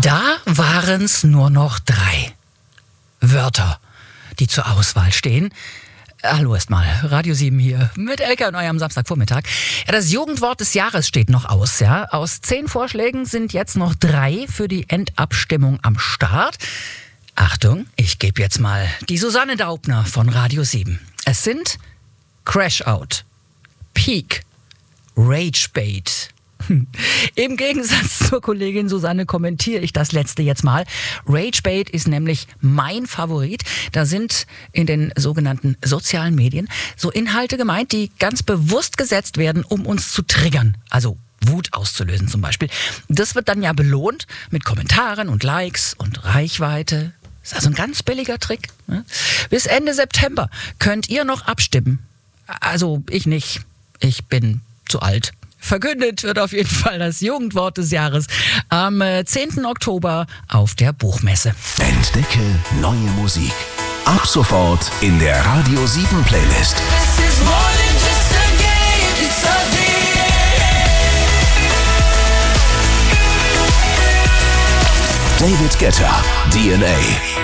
Da waren es nur noch 3 Wörter, die zur Auswahl stehen. Hallo erstmal, Radio 7 hier mit Elke und eurem Samstagvormittag. Ja, das Jugendwort des Jahres steht noch aus. Ja. Aus 10 Vorschlägen sind jetzt noch 3 für die Endabstimmung am Start. Achtung, ich gebe jetzt mal die Susanne Daubner von Radio 7. Es sind Crash Out, Peak, Rage Bait. Im Gegensatz zur Kollegin Susanne kommentiere ich das letzte jetzt mal. Ragebait ist nämlich mein Favorit. Da sind in den sogenannten sozialen Medien so Inhalte gemeint, die ganz bewusst gesetzt werden, um uns zu triggern. Also Wut auszulösen zum Beispiel. Das wird dann ja belohnt mit Kommentaren und Likes und Reichweite. Das ist also ein ganz billiger Trick. Ne? Bis Ende September könnt ihr noch abstimmen. Also ich nicht. Ich bin zu alt. Verkündet wird auf jeden Fall das Jugendwort des Jahres am 10. Oktober auf der Buchmesse. Entdecke neue Musik. Ab sofort in der Radio 7 Playlist. David Guetta, DNA.